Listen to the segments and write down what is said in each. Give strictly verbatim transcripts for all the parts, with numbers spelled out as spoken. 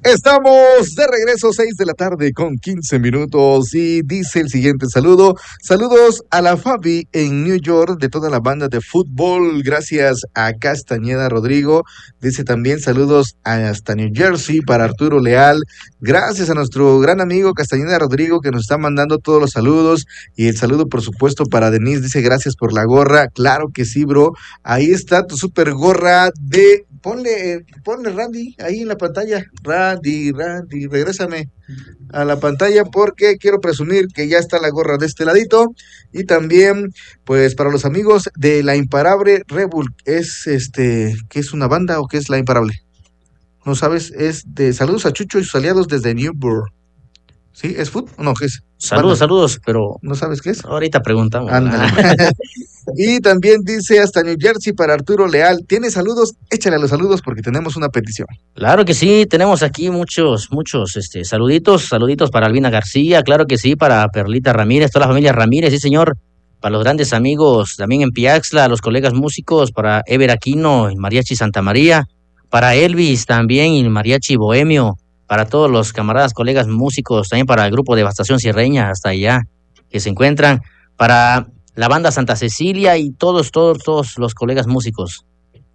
Estamos de regreso, seis de la tarde con quince minutos y dice el siguiente saludo. Saludos a la Fabi en New York de toda la banda de fútbol, gracias a Castañeda Rodrigo. Dice también saludos hasta New Jersey para Arturo Leal. Gracias a nuestro gran amigo Castañeda Rodrigo que nos está mandando todos los saludos y el saludo por supuesto para Denise. Dice gracias por la gorra. Claro que sí, bro. Ahí está tu super gorra de... Ponle, ponle Randy ahí en la pantalla. Randy, Randy, regrésame a la pantalla porque quiero presumir que ya está la gorra de este ladito. Y también, pues, para los amigos de La Imparable Rebel, es este, ¿qué es una banda o qué es La Imparable? No sabes, es de saludos a Chucho y sus aliados desde Newburgh. ¿Sí? ¿Es food? No, ¿qué es? Saludos, banda. Saludos, pero... ¿No sabes qué es? Ahorita preguntamos. Y también dice hasta New Jersey para Arturo Leal. ¿Tiene saludos? Échale a los saludos porque tenemos una petición. Claro que sí, tenemos aquí muchos, muchos este, saluditos, saluditos para Albina García, claro que sí, para Perlita Ramírez, toda la familia Ramírez, sí señor, para los grandes amigos también en Piaxla, los colegas músicos, para Ever Aquino y Mariachi Santa María, para Elvis también y Mariachi Bohemio, para todos los camaradas, colegas músicos, también para el grupo Devastación Sierreña, hasta allá, que se encuentran, para la banda Santa Cecilia y todos, todos, todos los colegas músicos.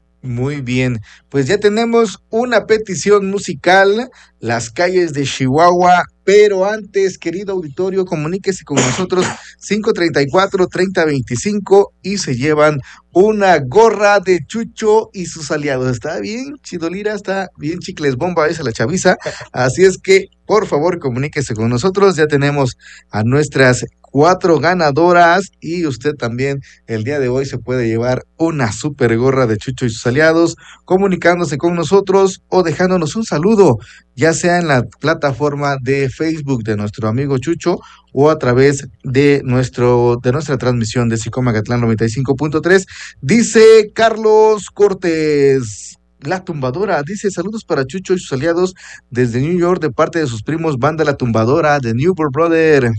Muy bien, pues ya tenemos una petición musical, Las Calles de Chihuahua, pero antes, querido auditorio, comuníquese con nosotros cinco treinta y cuatro, treinta veinticinco y se llevan una gorra de Chucho y sus aliados. Está bien, Chidolira, está bien chicles bomba esa la chaviza, así es que por favor comuníquese con nosotros, ya tenemos a nuestras cuatro ganadoras y usted también el día de hoy se puede llevar una super gorra de Chucho y sus aliados comunicándose con nosotros o dejándonos un saludo, ya sea en la plataforma de Facebook de nuestro amigo Chucho o a través de nuestro de nuestra transmisión de Sicómacatlán noventa y cinco punto tres. Dice Carlos Cortés, La Tumbadora, dice saludos para Chucho y sus aliados desde New York de parte de sus primos Banda La Tumbadora de Newport Brother.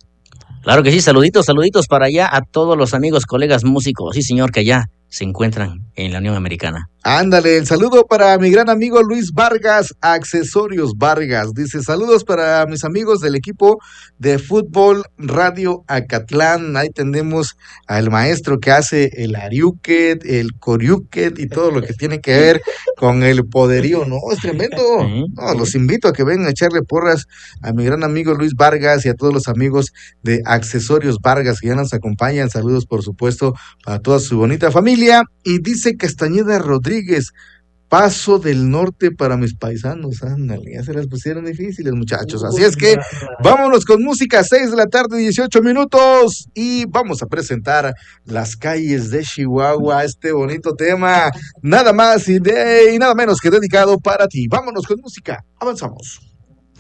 Claro que sí, saluditos, saluditos para allá a todos los amigos, colegas músicos, sí señor, que allá se encuentran en la Unión Americana. Ándale, el saludo para mi gran amigo Luis Vargas, Accesorios Vargas. Dice, saludos para mis amigos del equipo de fútbol Radio Acatlán. Ahí tenemos al maestro que hace el ariuquet, el coriuquet y todo lo que tiene que ver con el poderío. No, es tremendo. No, los invito a que vengan a echarle porras a mi gran amigo Luis Vargas y a todos los amigos de Accesorios Vargas que ya nos acompañan. Saludos, por supuesto, para toda su bonita familia. Y dice Castañeda Rodríguez, Paso del Norte para mis paisanos. Ándale, ya se las pusieron difíciles, muchachos. Así es que vámonos con música, seis de la tarde, dieciocho minutos. Y vamos a presentar Las Calles de Chihuahua, este bonito tema. Nada más y, de, y nada menos que dedicado para ti. Vámonos con música, avanzamos.